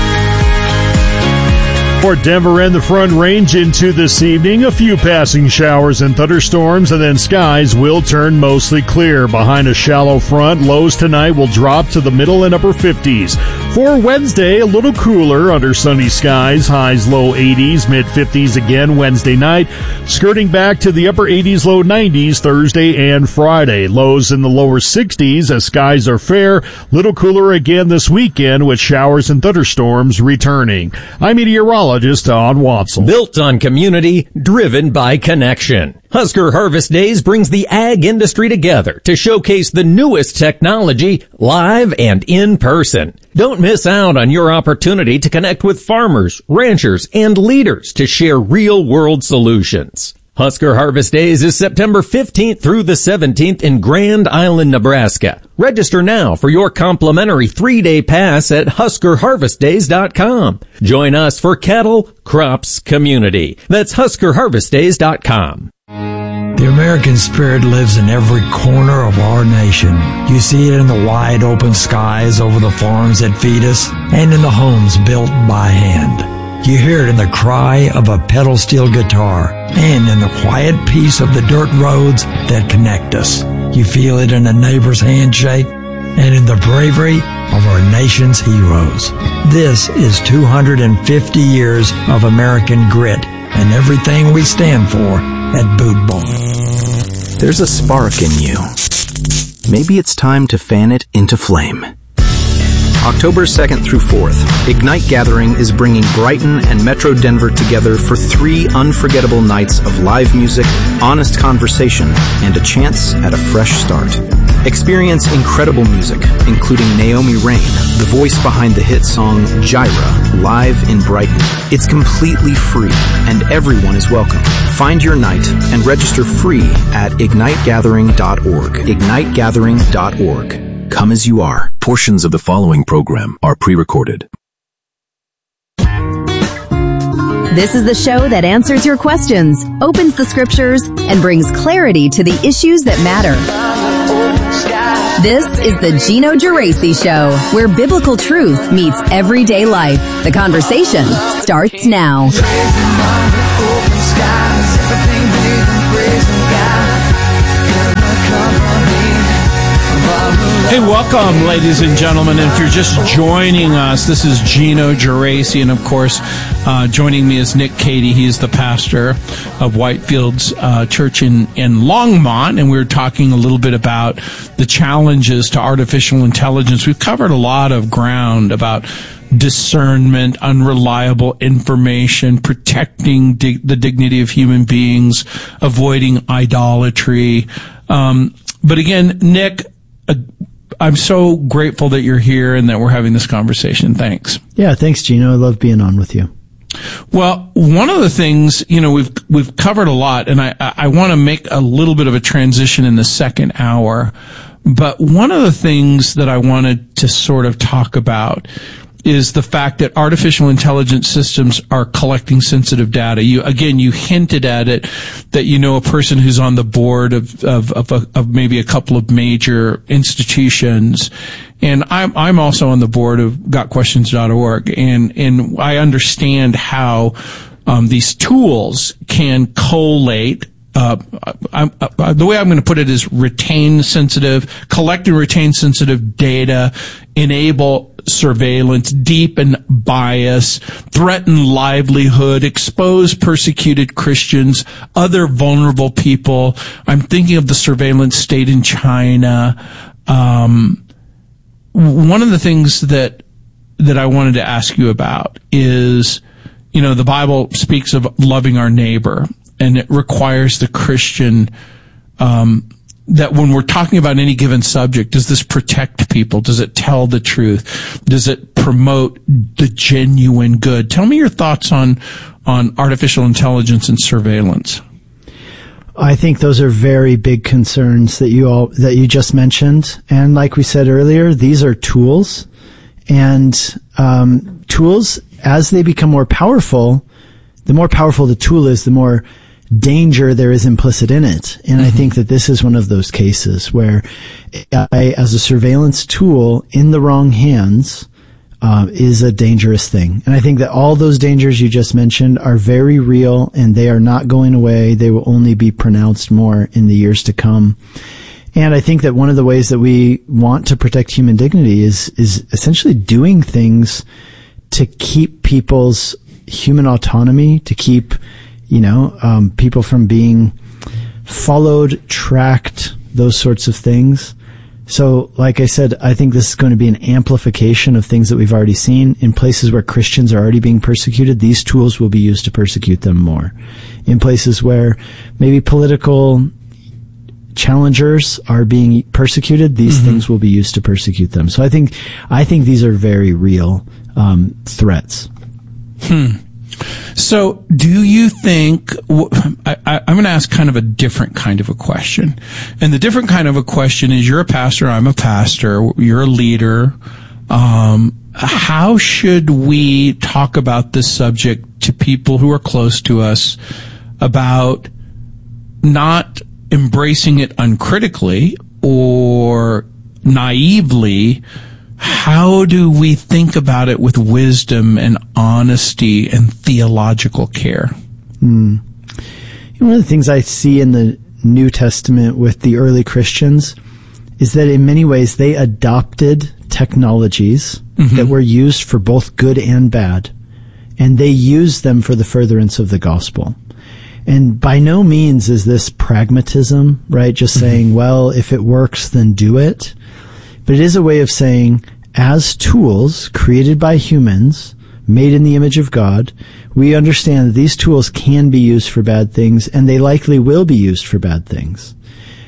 L: For Denver and the Front Range into this evening, a few passing showers and thunderstorms, and then skies will turn mostly clear. Behind a shallow front, lows tonight will drop to the middle and upper fifties. For Wednesday, a little cooler under sunny skies, highs low eighties, mid fifties again Wednesday night, skirting back to the upper eighties, low nineties Thursday and Friday. Lows in the lower sixties as skies are fair, little cooler again this weekend with showers and thunderstorms returning. I'm meteorologist Don Watson.
K: Built on community, driven by connection. Husker Harvest Days brings the ag industry together to showcase the newest technology live and in person. Don't miss out on your opportunity to connect with farmers, ranchers, and leaders to share real-world solutions. Husker Harvest Days is September fifteenth through the seventeenth in Grand Island, Nebraska. Register now for your complimentary three-day pass at husker harvest days dot com. Join us for cattle, crops, community. That's husker harvest days dot com.
Y: The American spirit lives in every corner of our nation. You see it in the wide open skies over the farms that feed us and in the homes built by hand. You hear it in the cry of a pedal steel guitar and in the quiet peace of the dirt roads that connect us. You feel it in a neighbor's handshake and in the bravery of our nation's heroes. This is two hundred fifty years of American grit and everything we stand for at Boot Barn.
Z: There's a spark in you. Maybe it's time to fan it into flame. October second through fourth, Ignite Gathering is bringing Brighton and Metro Denver together for three unforgettable nights of live music, honest conversation, and a chance at a fresh start. Experience incredible music, including Naomi Rain, the voice behind the hit song Gyra, live in Brighton. It's completely free, and everyone is welcome. Find your night and register free at ignite gathering dot org. ignite gathering dot org. Come as you are.
G: Portions of the following program are pre-recorded.
E: This is the show that answers your questions, opens the scriptures, and brings clarity to the issues that matter. This is the Gino Geraci Show, where biblical truth meets everyday life. The conversation starts now.
A: Hey, welcome, ladies and gentlemen. If you're just joining us, this is Gino Geraci, and of course, uh, joining me is Nick Cady. He's the pastor of Whitefields uh, Church in, in Longmont, and we were talking a little bit about the challenges to artificial intelligence. We've covered a lot of ground about discernment, unreliable information, protecting di- the dignity of human beings, avoiding idolatry. Um, but again, Nick, uh, I'm so grateful that you're here and that we're having this conversation. Thanks.
B: Yeah, thanks, Gino. I love being on with you.
A: Well, one of the things, you know, we've we've covered a lot, and I, I want to make a little bit of a transition in the second hour. But one of the things that I wanted to sort of talk about is the fact that artificial intelligence systems are collecting sensitive data. You, again, you hinted at it, that you know a person who's on the board of, of, of, a, of maybe a couple of major institutions. And I'm, I'm also on the board of got questions dot org. And, and I understand how, um, these tools can collate Uh, I, I, the way I'm going to put it is retain sensitive, collect and retain sensitive data, enable surveillance, deepen bias, threaten livelihood, expose persecuted Christians, other vulnerable people. I'm thinking of the surveillance state in China. Um, one of the things that, that I wanted to ask you about is, you know, the Bible speaks of loving our neighbor. And it requires the Christian, um, that when we're talking about any given subject, does this protect people? Does it tell the truth? Does it promote the genuine good? Tell me your thoughts on, on artificial intelligence and surveillance.
B: I think those are very big concerns that you all, that you just mentioned. And like we said earlier, these are tools, and, um, tools, as they become more powerful, the more powerful the tool is, the more danger there is implicit in it. And mm-hmm. I think that this is one of those cases where A I, as a surveillance tool in the wrong hands, uh, is a dangerous thing. And I think that all those dangers you just mentioned are very real, and they are not going away. They will only be pronounced more in the years to come. And I think that one of the ways that we want to protect human dignity is, is essentially doing things to keep people's human autonomy, to keep, you know, um, people from being followed, tracked, those sorts of things. So, like I said, I think this is going to be an amplification of things that we've already seen. In places where Christians are already being persecuted, these tools will be used to persecute them more. In places where maybe political challengers are being persecuted, these mm-hmm. things will be used to persecute them. So I think, I think these are very real, um, threats.
A: Hmm. So do you think, I, I, I'm going to ask kind of a different kind of a question. And the different kind of a question is, you're a pastor, I'm a pastor, you're a leader. Um, how should we talk about this subject to people who are close to us about not embracing it uncritically or naively? How do we think about it with wisdom and honesty and theological care?
B: Mm. You know, one of the things I see in the New Testament with the early Christians is that in many ways they adopted technologies mm-hmm. that were used for both good and bad, and they used them for the furtherance of the gospel. And by no means is this pragmatism, right? Just mm-hmm. saying, well, if it works, then do it. But it is a way of saying, as tools created by humans, made in the image of God, we understand that these tools can be used for bad things, and they likely will be used for bad things.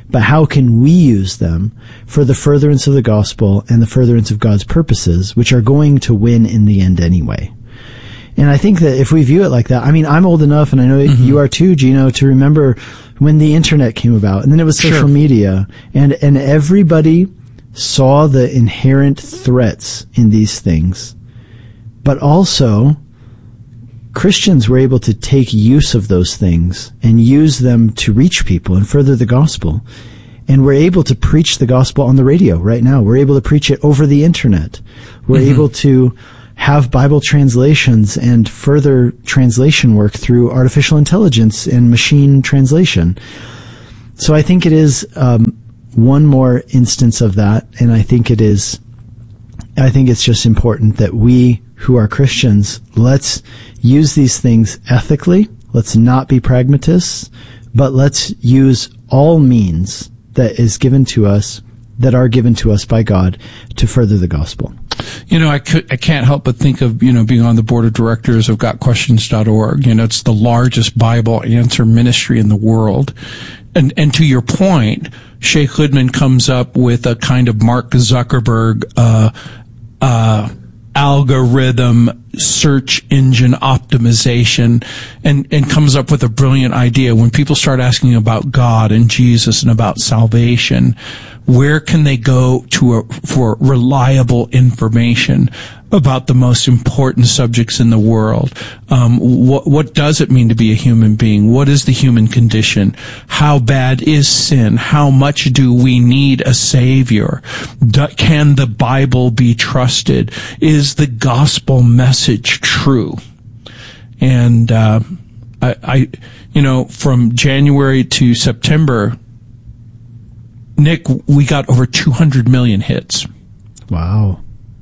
B: but how can we use them for the furtherance of the gospel and the furtherance of God's purposes, which are going to win in the end anyway. And I think that if we view it like that, I mean, I'm old enough, and I know mm-hmm. you are too, Gino, to remember when the internet came about, and then it was social sure. media, and, and everybody saw the inherent threats in these things. But also, Christians were able to take use of those things and use them to reach people and further the gospel. And we're able to preach the gospel on the radio right now. We're able to preach it over the internet. We're mm-hmm. able to have Bible translations and further translation work through artificial intelligence and machine translation. So I think it is um, one more instance of that, and I think it is, I think it's just important that we who are Christians, let's use these things ethically. Let's not be pragmatists, but let's use all means that is given to us, that are given to us by God, to further the gospel.
A: You know, I could, I can't help but think of, you know, being on the board of directors of got questions dot org. You know, it's the largest Bible answer ministry in the world. And, and to your point, Shea Hoodman comes up with a kind of Mark Zuckerberg, uh, uh, algorithm search engine optimization, and, and comes up with a brilliant idea. When people start asking about God and Jesus and about salvation, where can they go to a, for reliable information about the most important subjects in the world? Um, what, what does it mean to be a human being? What is the human condition? How bad is sin? How much do we need a savior? Do, can the Bible be trusted? Is the gospel message true? And uh, I, I, you know, from January to September, Nick, we got over two hundred million hits.
B: Wow.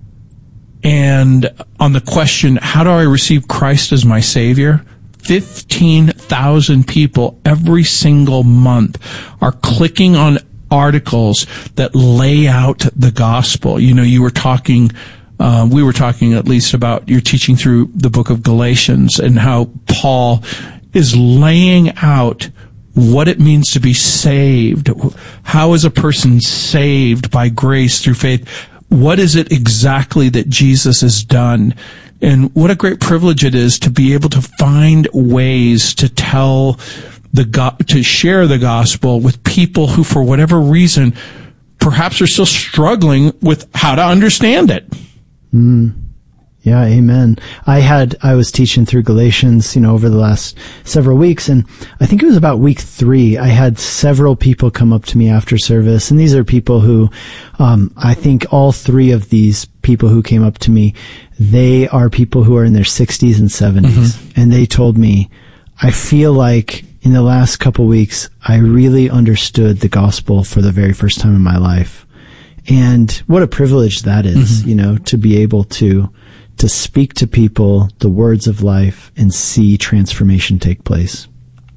A: And on the question, how do I receive Christ as my Savior? fifteen thousand people every single month are clicking on articles that lay out the gospel. You know, you were talking, uh, we were talking at least about your teaching through the book of Galatians and how Paul is laying out what it means to be saved. How is a person saved by grace through faith? What is it exactly that Jesus has done? And what a great privilege it is to be able to find ways to tell the go- to share the gospel with people who, for whatever reason, perhaps are still struggling with how to understand it.
B: Mm. Yeah, amen. I had, I was teaching through Galatians, you know, over the last several weeks, and I think it was about week three, I had several people come up to me after service, and these are people who, um, I think all three of these people who came up to me, they are people who are in their sixties and seventies, mm-hmm. and they told me, I feel like in the last couple weeks, I really understood the gospel for the very first time in my life. And what a privilege that is, mm-hmm. you know, to be able to to speak to people the words of life and see transformation take place.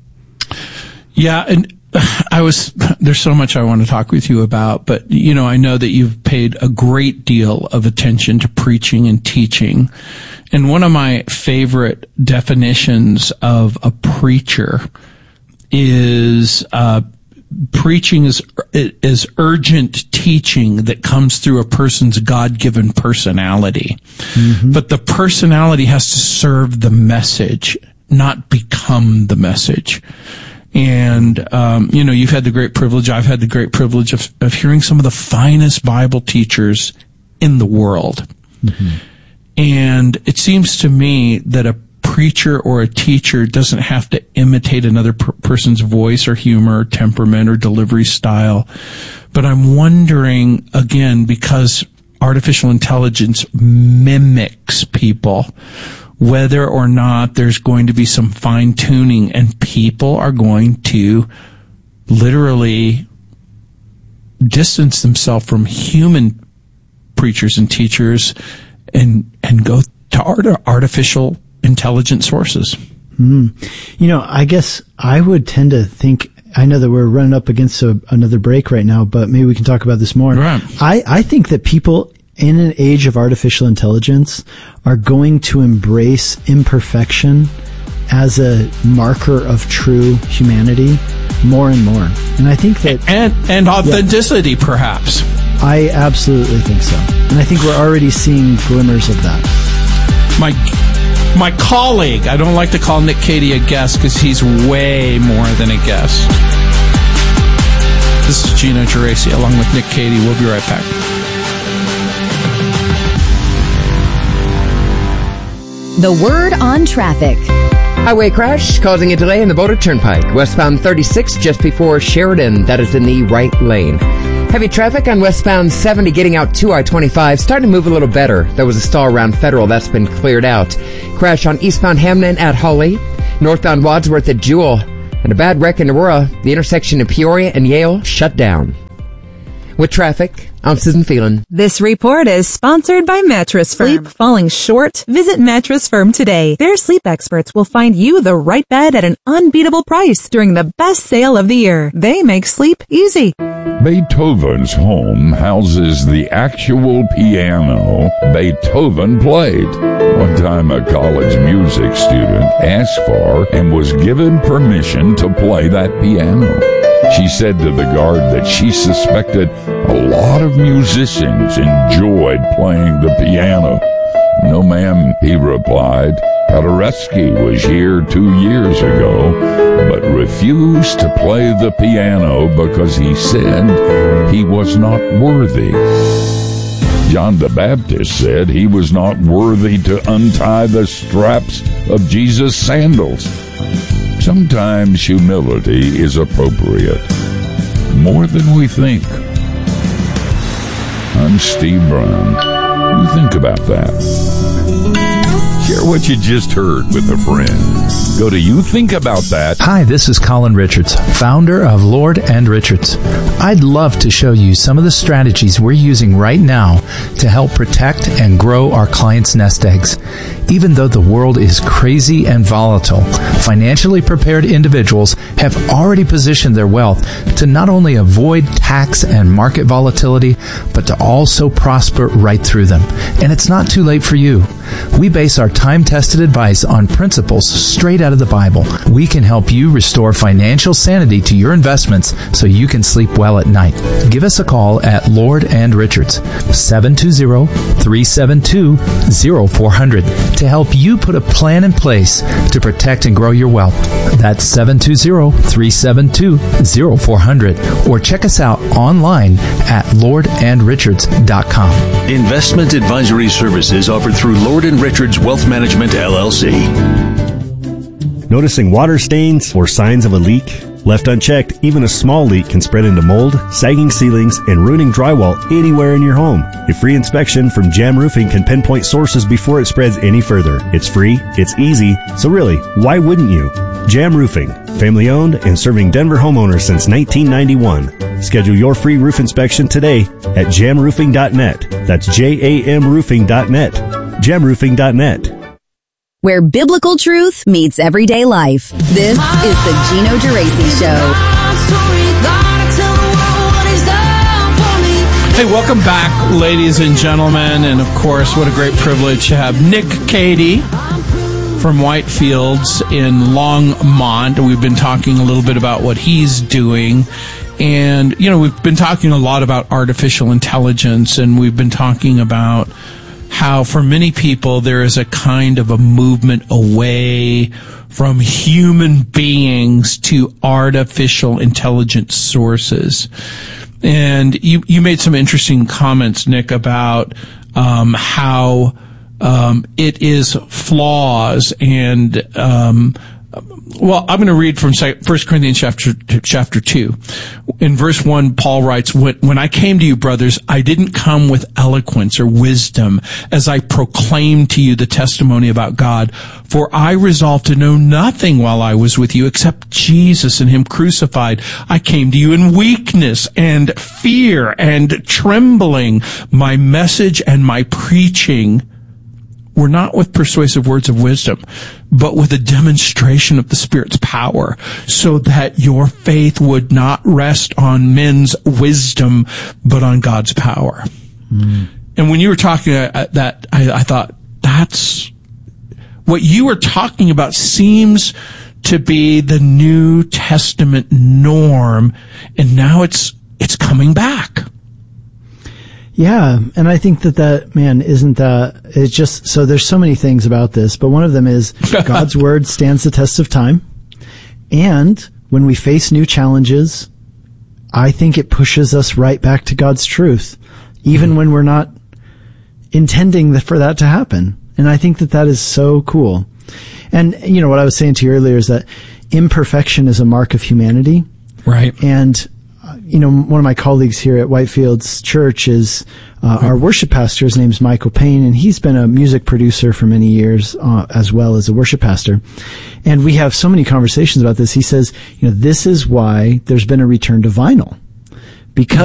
A: Yeah, and I was, there's so much I want to talk with you about, but, you know, I know that you've paid a great deal of attention to preaching and teaching. And one of my favorite definitions of a preacher is, uh, preaching is is urgent teaching that comes through a person's God-given personality. Mm-hmm. But the personality has to serve the message, not become the message. And, um, you know, you've had the great privilege, I've had the great privilege of, of hearing some of the finest Bible teachers in the world. Mm-hmm. And it seems to me that a preacher or a teacher doesn't have to imitate another per- person's voice or humor, or temperament or delivery style. But I'm wondering, again, because artificial intelligence mimics people, whether or not there's going to be some fine tuning and people are going to literally distance themselves from human preachers and teachers and, and go to art- artificial intelligent sources.
B: Mm. You know, I guess I would tend to think, I know that we're running up against a, another break right now, but maybe we can talk about this more.
A: Right.
B: I, I think that people in an age of artificial intelligence are going to embrace imperfection as a marker of true humanity more and more. And I think that...
A: And, and authenticity, yeah, perhaps.
B: I absolutely think so. And I think we're already seeing glimmers of that.
A: My my colleague, I don't like to call Nick Cady a guest because he's way more than a guest. This is Gino Geraci along with Nick Cady. We'll be right back.
E: The word on traffic.
F: Highway crash causing a delay in the Boulder Turnpike. Westbound thirty-six just before Sheridan. That is in the right lane. Heavy traffic on westbound seventy getting out to I twenty-five. Starting to move a little better. There was a stall around Federal. That's been cleared out. Crash on eastbound Hamden at Hawley. Northbound Wadsworth at Jewel. And a bad wreck in Aurora. The intersection of Peoria and Yale shut down. With traffic, I'm Susan Phelan.
J: This report is sponsored by Mattress Firm. Sleep falling short? Visit Mattress Firm today. Their sleep experts will find you the right bed at an unbeatable price during the best sale of the year. They make sleep easy.
H: Beethoven's home houses the actual piano Beethoven played. One time a college music student asked for and was given permission to play that piano. She said to the guard that she suspected a lot of musicians enjoyed playing the piano. No, ma'am, he replied. Paderewski was here two years ago, but refused to play the piano because he said he was not worthy. John the Baptist said he was not worthy to untie the straps of Jesus' sandals. Sometimes humility is appropriate, more than we think. I'm Steve Brown. What do you think about that? Share what you just heard with a friend. Go to You Think About That.
M: Hi, this is Colin Richards, founder of Lord and Richards. I'd love to show you some of the strategies we're using right now to help protect and grow our clients' nest eggs. Even though the world is crazy and volatile, financially prepared individuals have already positioned their wealth to not only avoid tax and market volatility, but to also prosper right through them. And it's not too late for you. We base our time-tested advice on principles straight out of the Bible. We can help you restore financial sanity to your investments so you can sleep well at night. Give us a call at Lord and Richards, seven two zero, three seven two, zero four zero zero, to help you put a plan in place to protect and grow your wealth. That's seven two zero, three seven two, zero four zero zero, or check us out online at lord and richards dot com.
G: Investment advisory services offered through Lord and Richards Wealth Management, L L C.
N: Noticing water stains or signs of a leak? Left unchecked, even a small leak can spread into mold, sagging ceilings, and ruining drywall anywhere in your home. A free inspection from Jam Roofing can pinpoint sources before it spreads any further. It's free, it's easy, so really, why wouldn't you? Jam Roofing, family owned and serving Denver homeowners since nineteen ninety-one. Schedule your free roof inspection today at jam roofing dot net. That's J A M roofing dot net. jam roofing dot net.
E: Where biblical truth meets everyday life. This is the Gino Geraci Show.
A: Hey, welcome back, ladies and gentlemen. And, of course, what a great privilege to have Nick Cady from Whitefields in Longmont. We've been talking a little bit about what he's doing. And, you know, we've been talking a lot about artificial intelligence, and we've been talking about how for many people there is a kind of a movement away from human beings to artificial intelligence sources. And you, you made some interesting comments, Nick, about um, how um, it is flaws and um, well, I'm going to read from First Corinthians chapter, chapter two. In verse one, Paul writes, when I came to you, brothers, I didn't come with eloquence or wisdom as I proclaimed to you the testimony about God. For I resolved to know nothing while I was with you except Jesus and him crucified. I came to you in weakness and fear and trembling. My message and my preaching were not with persuasive words of wisdom, but with a demonstration of the Spirit's power, so that your faith would not rest on men's wisdom, but on God's power. Mm. And when you were talking uh, that, I, I thought, that's what you were talking about seems to be the New Testament norm, and now it's it's coming back.
B: Yeah, and I think that that, man, isn't that, it's just, so there's so many things about this, but one of them is God's word stands the test of time, and when we face new challenges, I think it pushes us right back to God's truth, even mm-hmm. when we're not intending for that to happen. And I think that that is so cool. And, you know, what I was saying to you earlier is that imperfection is a mark of humanity.
A: Right.
B: And, you know, one of my colleagues here at Whitefields Church is uh, our worship pastor. His name's Michael Payne, and he's been a music producer for many years, uh, as well as a worship pastor. And we have so many conversations about this. He says, you know, this is why there's been a return to vinyl. Because